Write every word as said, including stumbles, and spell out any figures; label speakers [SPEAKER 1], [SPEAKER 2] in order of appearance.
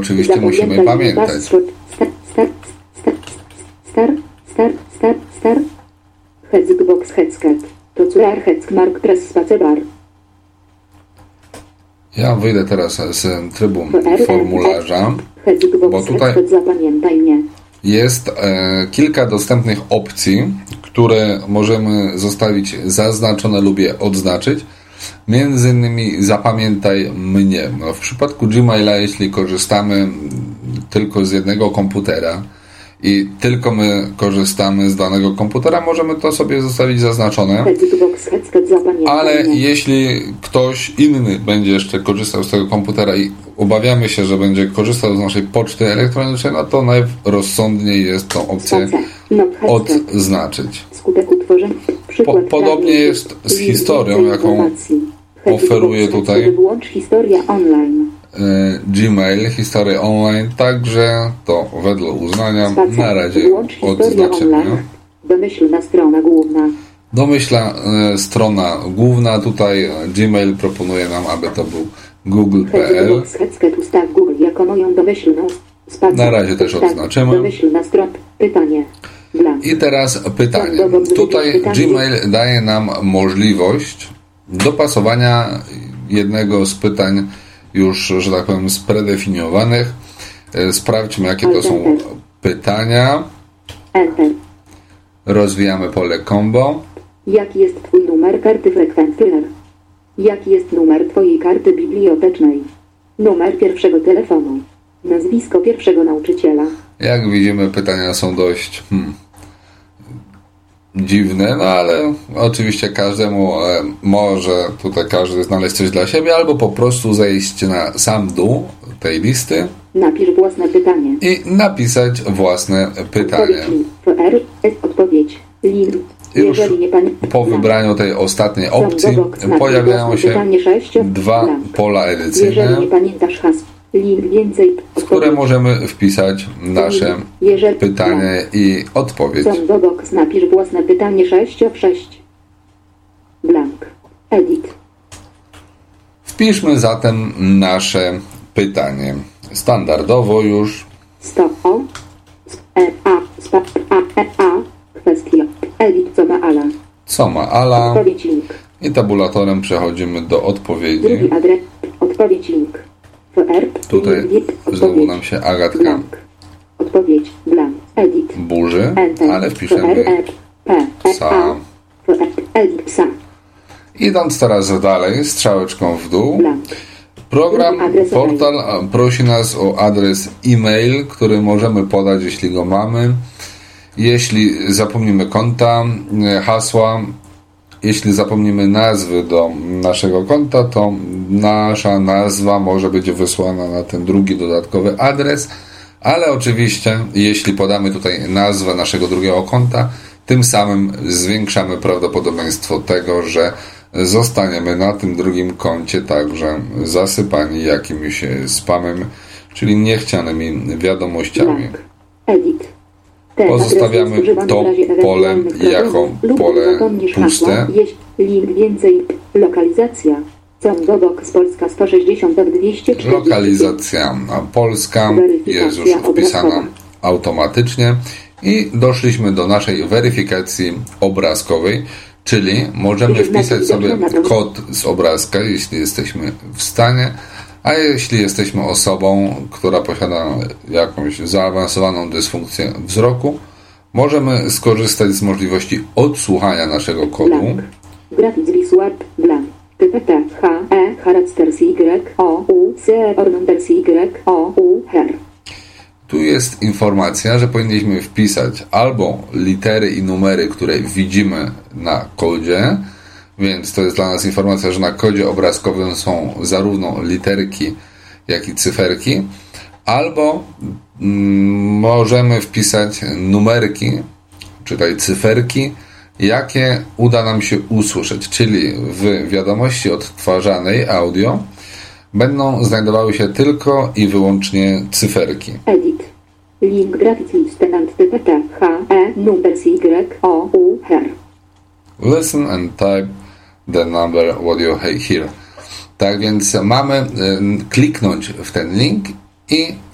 [SPEAKER 1] oczywiście musimy pamiętać.
[SPEAKER 2] Star, star, star, star, star, star, Hetzbox Hetzket, to cuar Hetzmark Press Spacebar.
[SPEAKER 1] Ja wyjdę teraz z trybu formularza, bo tutaj jest e, kilka dostępnych opcji, które możemy zostawić zaznaczone lub je odznaczyć. Między innymi zapamiętaj mnie. No, w przypadku Gmaila, jeśli korzystamy tylko z jednego komputera i tylko my korzystamy z danego komputera, możemy to sobie zostawić zaznaczone. Ale jeśli ktoś inny będzie jeszcze korzystał z tego komputera i obawiamy się, że będzie korzystał z naszej poczty elektronicznej, no to najrozsądniej jest tą opcję odznaczyć. Po, podobnie jest z historią, jaką oferuje tutaj Gmail, historię online, także to wedle uznania na razie odznaczymy.
[SPEAKER 2] Domyślna strona główna.
[SPEAKER 1] Domyślna e, strona główna, tutaj Gmail proponuje nam, aby to był google kropka p l. Na razie też odznaczymy. I teraz pytanie. Tutaj Gmail daje nam możliwość dopasowania jednego z pytań już, że tak powiem, spredefiniowanych. Sprawdźmy, jakie to są pytania. Rozwijamy pole combo.
[SPEAKER 2] Jaki jest Twój numer karty frekwencyjnej? Jaki jest numer Twojej karty bibliotecznej? Numer pierwszego telefonu. Nazwisko pierwszego nauczyciela.
[SPEAKER 1] Jak widzimy, pytania są dość hmm, dziwne, no ale oczywiście każdemu e, może tutaj każdy znaleźć coś dla siebie, albo po prostu zejść na sam dół tej listy.
[SPEAKER 2] Napisz własne pytanie.
[SPEAKER 1] I napisać własne pytanie.
[SPEAKER 2] Odpowiedź. Link.
[SPEAKER 1] Już po wybraniu tej ostatniej opcji pojawiają się dwa pola edycyjne, w które możemy wpisać nasze pytanie i odpowiedź.
[SPEAKER 2] Napisz własne pytanie sześć w sześć. Blank. Edit.
[SPEAKER 1] Wpiszmy zatem nasze pytanie. Standardowo już.
[SPEAKER 2] sto o e a spa a e a kwestia. Edit co ma ala.
[SPEAKER 1] Co ma ala.
[SPEAKER 2] Odpowiedź link.
[SPEAKER 1] I tabulatorem przechodzimy do odpowiedzi.
[SPEAKER 2] Drugi adres. Odpowiedź link.
[SPEAKER 1] Tutaj znowu nam się Agatka
[SPEAKER 2] blank. Odpowiedź blank. Edit.
[SPEAKER 1] burzy, ale wpiszemy psa.
[SPEAKER 2] psa.
[SPEAKER 1] Idąc teraz dalej, strzałeczką w dół, program, portal prosi nas o adres e-mail, który możemy podać, jeśli go mamy. Jeśli zapomnimy konta, hasła, jeśli zapomnimy nazwy do naszego konta, to nasza nazwa może być wysłana na ten drugi dodatkowy adres, ale oczywiście jeśli podamy tutaj nazwę naszego drugiego konta, tym samym zwiększamy prawdopodobieństwo tego, że zostaniemy na tym drugim koncie także zasypani jakimś spamem, czyli niechcianymi wiadomościami. Pozostawiamy to pole jako pole puste.
[SPEAKER 2] Link więcej. Lokalizacja. Sandbox Polska sto sześćdziesiąt dwieście czterdzieści.
[SPEAKER 1] Lokalizacja Polska jest już wpisana automatycznie i doszliśmy do naszej weryfikacji obrazkowej, czyli możemy wpisać sobie kod z obrazka, jeśli jesteśmy w stanie, a jeśli jesteśmy osobą, która posiada jakąś zaawansowaną dysfunkcję wzroku, możemy skorzystać z możliwości odsłuchania naszego kodu.
[SPEAKER 2] Grafik Swap blank. T P T H E Haracters Y O U C Ornonders Y O U Her.
[SPEAKER 1] Tu jest informacja, że powinniśmy wpisać albo litery i numery, które widzimy na kodzie, więc to jest dla nas informacja, że na kodzie obrazkowym są zarówno literki, jak i cyferki, albo mm, możemy wpisać numerki, czytaj cyferki, jakie uda nam się usłyszeć, czyli w wiadomości odtwarzanej audio będą znajdowały się tylko i wyłącznie cyferki.
[SPEAKER 2] Edit. Link graphic lieutenant T P T H E numbers Y O U Her.
[SPEAKER 1] Listen and type the number what you hear. Tak więc mamy y, kliknąć w ten link i